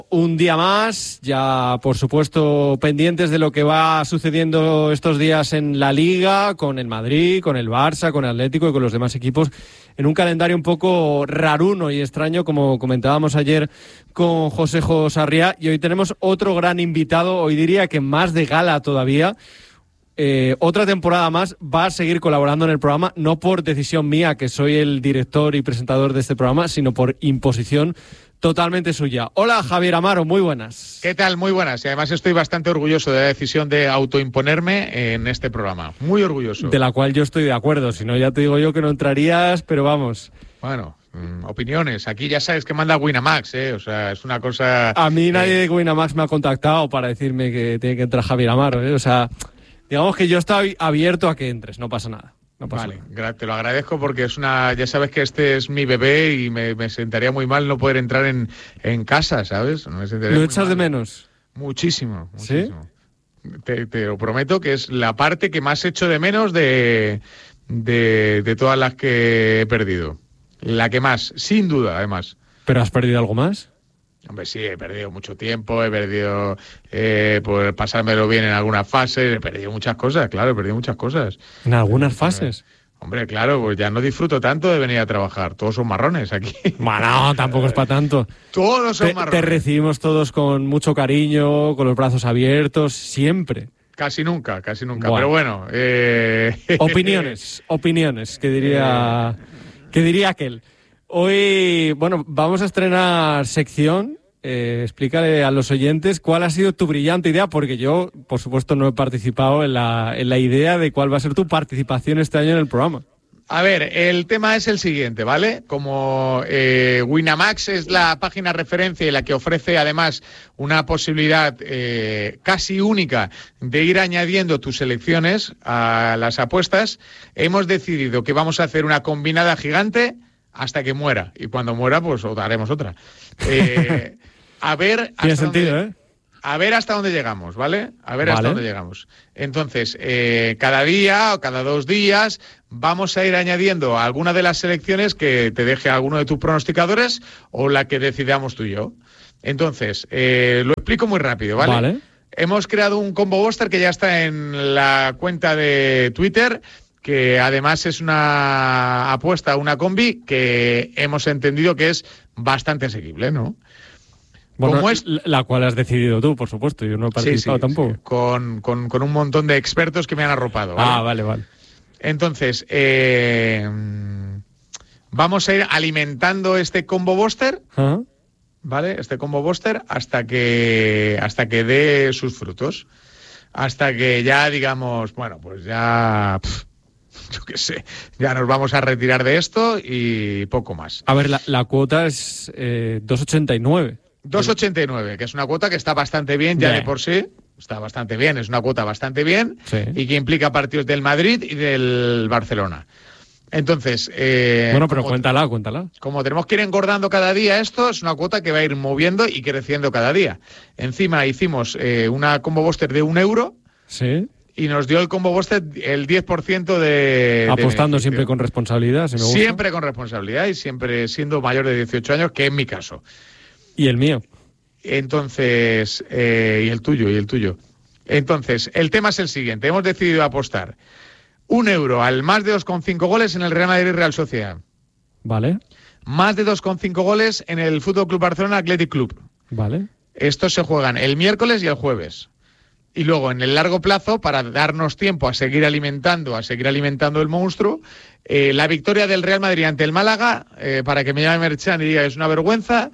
Un día más, ya por supuesto pendientes de lo que va sucediendo estos días en la Liga, con el Madrid, con el Barça, con el Atlético y con los demás equipos, en un calendario un poco raruno y extraño, como comentábamos ayer con Josejo Sarriá. Y hoy tenemos otro gran invitado, hoy diría que más de gala todavía. Otra temporada más va a seguir colaborando en el programa, no por decisión mía, que soy el director y presentador de este programa, sino por imposición totalmente suya. Hola, Javier Amaro, muy buenas. ¿Qué tal? Muy buenas. Y además estoy bastante orgulloso de la decisión de autoimponerme en este programa. Muy orgulloso. De la cual yo estoy de acuerdo. Si no, ya te digo yo que no entrarías, pero vamos. Bueno, opiniones. Aquí ya sabes que manda Winamax, ¿eh? O sea, es una cosa... A mí nadie de Winamax me ha contactado para decirme que tiene que entrar Javier Amaro, ¿eh? O sea, digamos que yo estoy abierto a que entres, no pasa nada. No pasa nada. Te lo agradezco porque es una... Ya sabes que este es mi bebé y me sentaría muy mal no poder entrar en casa, ¿sabes? ¿Lo echas de menos? Muchísimo. ¿Sí? Te lo prometo que es la parte que más echo de menos de todas las que he perdido. La que más, sin duda, además. ¿Pero has perdido algo más? Hombre, sí, he perdido mucho tiempo, he perdido por pasármelo bien en algunas fases, he perdido muchas cosas, claro, he perdido muchas cosas. ¿En algunas fases? Hombre, claro, pues ya no disfruto tanto de venir a trabajar, todos son marrones aquí. Bueno, tampoco es para tanto. Todos son marrones. Te recibimos todos con mucho cariño, con los brazos abiertos, siempre. Casi nunca, Bueno. pero bueno. Opiniones, que diría aquel. Hoy, bueno, vamos a estrenar sección. Explícale a los oyentes cuál ha sido tu brillante idea, porque yo, por supuesto, no he participado en la idea de cuál va a ser tu participación este año en el programa. A ver, el tema es el siguiente, ¿vale? Como Winamax es la página referencia y la que ofrece además una posibilidad casi única de ir añadiendo tus selecciones a las apuestas, hemos decidido que vamos a hacer una combinada gigante hasta que muera. Y cuando muera, pues haremos otra. A ver... Tiene sentido, ¿eh? A ver hasta dónde llegamos, ¿vale? Vale. Dónde llegamos. Entonces, cada día o cada 2 días vamos a ir añadiendo alguna de las selecciones que te deje alguno de tus pronosticadores o la que decidamos tú y yo. Entonces, lo explico muy rápido, ¿vale? Vale. Hemos creado un combo booster que ya está en la cuenta de Twitter, que además es una apuesta, una combi que hemos entendido que es bastante asequible, ¿no? Bueno, la cual has decidido tú, por supuesto, yo no he participado tampoco. Sí. Con un montón de expertos que me han arropado, ¿vale? Vale. Entonces, vamos a ir alimentando este combo booster, ¿vale? Este combo booster hasta que dé sus frutos. Hasta que ya digamos, bueno, pues ya... yo qué sé, ya nos vamos a retirar de esto y poco más. A ver, la cuota es 2,89. 2,89, que es una cuota que está bastante bien ya de por sí. Está bastante bien, es una cuota bastante bien, sí. Y que implica partidos del Madrid y del Barcelona. Entonces... bueno, pero cuéntala. Como tenemos que ir engordando cada día esto, es una cuota que va a ir moviendo y creciendo cada día. Encima hicimos una combo booster de €1. Sí. Y nos dio el combo booster el 10% de... Apostando siempre con responsabilidad, si me gusta. Siempre con responsabilidad y siempre siendo mayor de 18 años, que es mi caso. Y el mío. Entonces, y el tuyo. Entonces, el tema es el siguiente. Hemos decidido apostar €1 al más de 2,5 goles en el Real Madrid Real Sociedad. Vale. Más de 2,5 goles en el Fútbol Club Barcelona Athletic Club. Vale. Estos se juegan el miércoles y el jueves. Y luego, en el largo plazo, para darnos tiempo a seguir alimentando el monstruo, la victoria del Real Madrid ante el Málaga, para que me llame Merchan y diga es una vergüenza,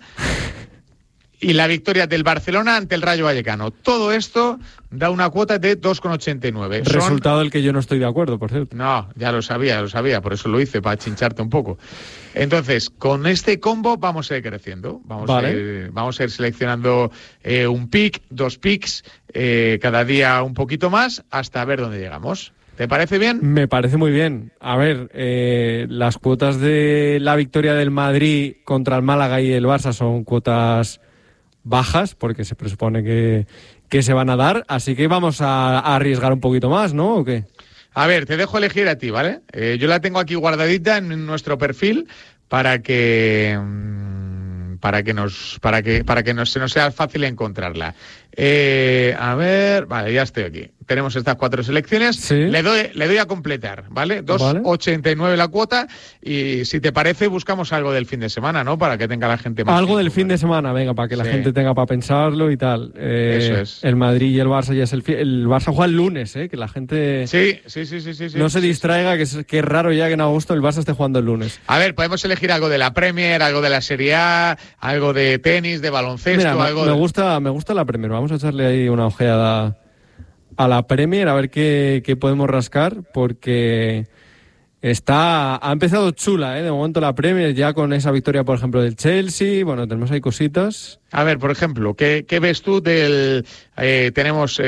y la victoria del Barcelona ante el Rayo Vallecano. Todo esto da una cuota de 2,89. Resultado del que yo no estoy de acuerdo, por cierto. No, ya lo sabía, por eso lo hice, para chincharte un poco. Entonces, con este combo vamos a ir creciendo. Vamos a ir seleccionando un pick, 2 picks, cada día un poquito más, hasta ver dónde llegamos. ¿Te parece bien? Me parece muy bien. A ver, las cuotas de la victoria del Madrid contra el Málaga y el Barça son cuotas bajas, porque se presupone que se van a dar, así que vamos a arriesgar un poquito más, ¿no? ¿O qué? A ver, te dejo elegir a ti, ¿vale? Yo la tengo aquí guardadita en nuestro perfil para que para que se nos sea fácil encontrarla. A ver, vale, ya estoy aquí. Tenemos estas 4 selecciones. Sí. Le doy a completar, ¿vale? 2,89 la cuota, y si te parece buscamos algo del fin de semana, ¿no? Para que tenga la gente más algo tiempo, del fin de semana, venga, para que la gente tenga para pensarlo y tal. Eso es. El Madrid y el Barça ya es el Barça juega el lunes, que la gente sí, no se distraiga, que es raro ya que en agosto el Barça esté jugando el lunes. A ver, podemos elegir algo de la Premier, algo de la Serie A, algo de tenis, de baloncesto. Mira, algo me gusta la Premier. Vamos a echarle ahí una ojeada a la Premier, a ver qué podemos rascar, porque ha empezado chula, de momento la Premier, ya con esa victoria, por ejemplo, del Chelsea. Bueno, tenemos ahí cositas. A ver, por ejemplo, ¿qué ves tú del... tenemos...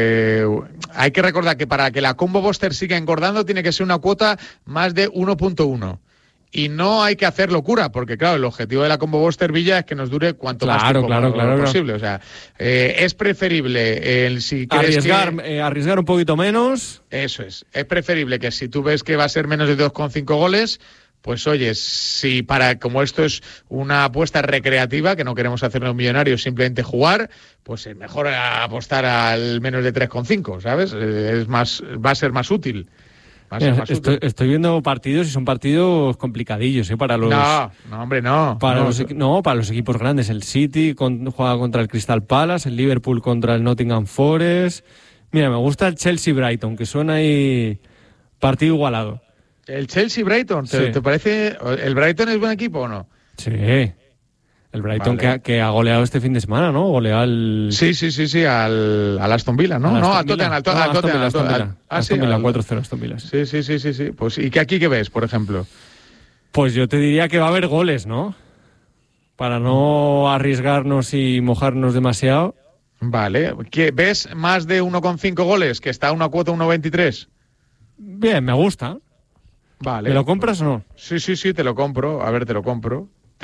hay que recordar que para que la Combo Booster siga engordando tiene que ser una cuota más de 1.1. Y no hay que hacer locura, porque claro, el objetivo de la Combo Booster, Villa, es que nos dure cuanto más tiempo posible. O sea, es preferible si quieres arriesgar un poquito menos. Eso es. Es preferible que si tú ves que va a ser menos de 2,5 goles, pues oye, si como esto es una apuesta recreativa, que no queremos hacerlo un millonario, simplemente jugar, pues es mejor apostar al menos de 3,5, ¿sabes? Va a ser más útil. Estoy viendo partidos y son partidos complicadillos, para los... No, hombre, no. Para los equipos grandes. El City juega contra el Crystal Palace, el Liverpool contra el Nottingham Forest. Mira, me gusta el Chelsea-Brighton, que suena ahí partido igualado. ¿El Chelsea-Brighton? Sí. ¿Te parece? ¿El Brighton es buen equipo o no? Sí. El Brighton que ha goleado este fin de semana, ¿no? Goleado al... Sí, al Aston Villa, ¿no? No, al Tottenham. Aston Villa, 4-0 Aston Villa. Sí. Pues, ¿y qué ves, por ejemplo? Pues yo te diría que va a haber goles, ¿no? Para no arriesgarnos y mojarnos demasiado. Vale. ¿Ves más de 1,5 goles, que está a una cuota 1,23? Bien, me gusta. Vale. ¿Me lo compras o no? Sí, te lo compro. A ver, te lo compro.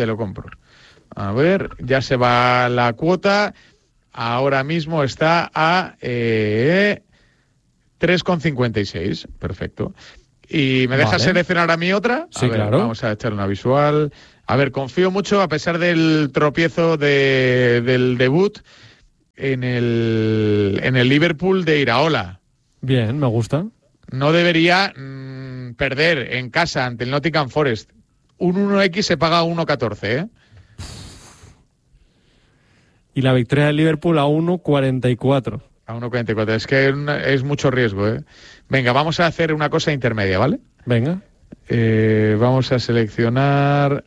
A ver, ya se va la cuota. Ahora mismo está a 3,56. Perfecto. ¿Y me dejas seleccionar a mí otra? Sí, claro. Vamos a echarle una visual. A ver, confío mucho, a pesar del tropiezo del debut en el Liverpool de Iraola. Bien, me gusta. No debería perder en casa ante el Nottingham Forest. Un 1x se paga a 1,14, ¿eh? Y la victoria del Liverpool a 1,44. A 1,44. Es que es mucho riesgo, ¿eh? Venga, vamos a hacer una cosa intermedia, ¿vale? Venga. Vamos a seleccionar...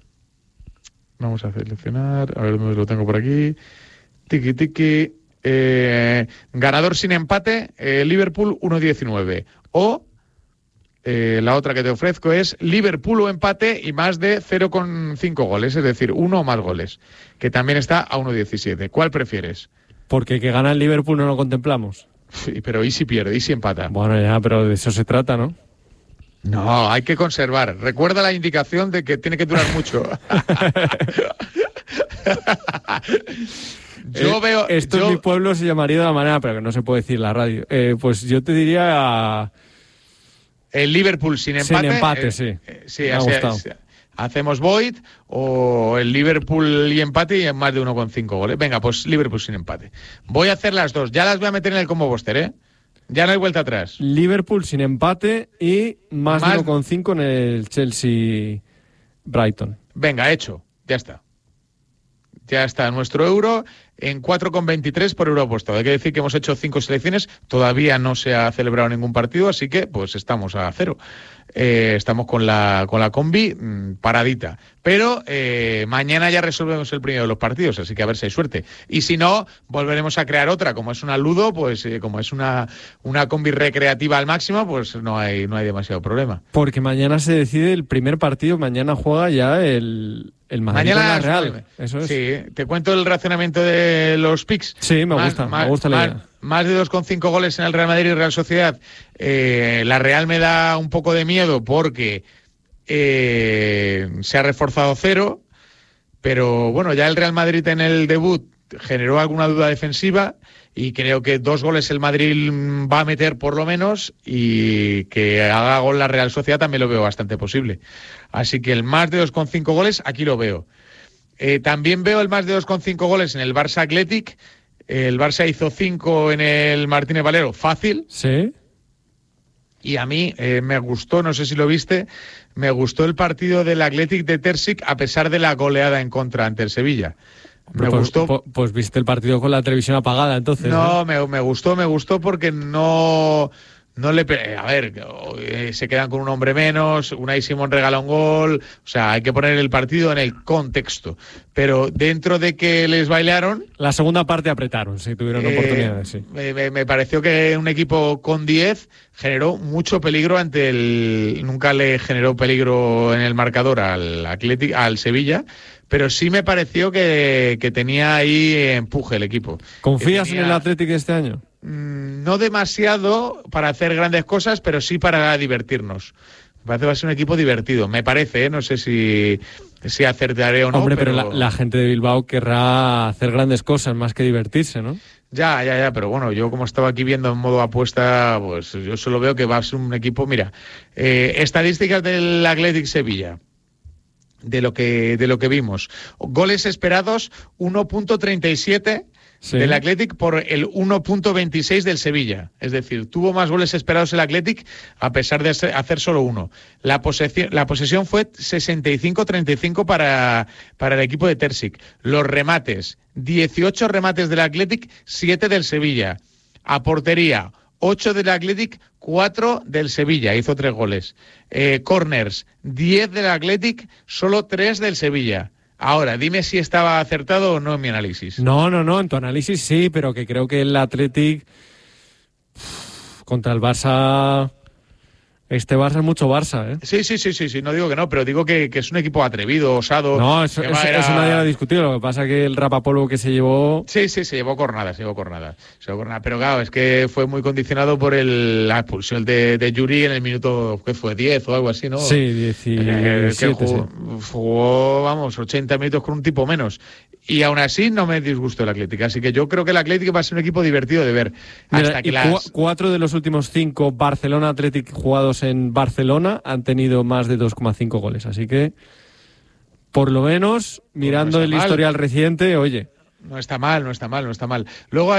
A ver dónde lo tengo por aquí. Tiki. Ganador sin empate, Liverpool 1,19. O... la otra que te ofrezco es Liverpool o empate y más de 0,5 goles, es decir, 1 o más goles, que también está a 1,17. ¿Cuál prefieres? Porque que gana el Liverpool no lo contemplamos. Sí, pero ¿y si pierde? ¿Y si empata? Bueno, ya, pero de eso se trata, ¿no? No, hay que conservar. Recuerda la indicación de que tiene que durar mucho. En mi pueblo se llamaría de la manera, pero que no se puede decir en la radio. Pues yo te diría... El Liverpool sin empate. Sin empate, sí. Me ha gustado. Hacemos void o el Liverpool y empate y en más de 1,5 goles. Venga, pues Liverpool sin empate. Voy a hacer las dos. Ya las voy a meter en el combo booster, ¿eh? Ya no hay vuelta atrás. Liverpool sin empate y más de 1,5 en el Chelsea-Brighton. Venga, hecho. Ya está. Ya está nuestro euro en 4,23 por euro apostado. Hay que decir que hemos hecho 5 selecciones, todavía no se ha celebrado ningún partido, así que pues estamos a cero. Estamos con la combi paradita. Pero mañana ya resolvemos el primero de los partidos, así que a ver si hay suerte. Y si no, volveremos a crear otra. Como es una ludo, pues como es una combi recreativa al máximo, pues no hay demasiado problema. Porque mañana se decide el primer partido, mañana juega ya el Madrid con la Real. Eso es. Sí, te cuento el racionamiento de los picks. Sí, me gusta la idea. Más de 2,5 goles en el Real Madrid y Real Sociedad. La Real me da un poco de miedo porque se ha reforzado 0, pero bueno, ya el Real Madrid en el debut generó alguna duda defensiva y creo que 2 goles el Madrid va a meter por lo menos y que haga gol la Real Sociedad también lo veo bastante posible. Así que el más de 2,5 goles aquí lo veo. También veo el más de 2,5 goles en el Barça Athletic. El Barça hizo 5 en el Martínez Valero, fácil. Sí. Y a mí me gustó, no sé si lo viste, me gustó el partido del Athletic de Terzic a pesar de la goleada en contra ante el Sevilla. Me gustó. Pues viste el partido con la televisión apagada, entonces. No, me gustó porque no le... A ver, se quedan con un hombre menos, Unai Simón regala un gol, o sea, hay que poner el partido en el contexto. Pero dentro de que les bailaron... La segunda parte apretaron, sí, tuvieron oportunidades, sí. Me pareció que un equipo con 10 generó mucho peligro ante el... Nunca le generó peligro en el marcador al Sevilla, pero sí me pareció que tenía ahí empuje el equipo. ¿Confías en el Athletic de este año? No demasiado para hacer grandes cosas, pero sí para divertirnos. Me parece que va a ser un equipo divertido, me parece, no sé si acertaré o no. Hombre, pero la gente de Bilbao querrá hacer grandes cosas más que divertirse, ¿no? Ya, pero bueno, yo como estaba aquí viendo en modo apuesta, pues yo solo veo que va a ser un equipo, mira, estadísticas del Athletic Sevilla. De lo que vimos. Goles esperados, 1.37 sí. Del Athletic por el 1.26 del Sevilla. Es decir, tuvo más goles esperados el Athletic a pesar de hacer solo uno. La posesión fue 65-35 para el equipo de Terzic. Los remates, 18 remates del Athletic, 7 del Sevilla. A portería, 8 del Athletic, 4 del Sevilla, hizo 3 goles. Corners, 10 del Athletic, solo 3 del Sevilla. Ahora, dime si estaba acertado o no en mi análisis. No, en tu análisis sí, pero que creo que el Athletic contra el Barça... Este Barça es mucho Barça, ¿eh? Sí, no digo que no, pero digo que es un equipo atrevido, osado. No, eso nadie lo ha discutido, lo que pasa es que el rapapolvo que se llevó... Sí, se llevó cornada. Pero claro, es que fue muy condicionado por la expulsión de Yuri en el minuto, ¿qué fue? 10 o algo así, ¿no? Sí, 17. Que jugó, vamos, 80 minutos con un tipo menos. Y aún así no me disgustó el Athletic, así que yo creo que el Athletic va a ser un equipo divertido de ver. Mira, que 4 de los últimos 5 Barcelona Athletic jugados en Barcelona han tenido más de 2,5 goles, así que por lo menos mirando el historial reciente, oye, no está mal. Luego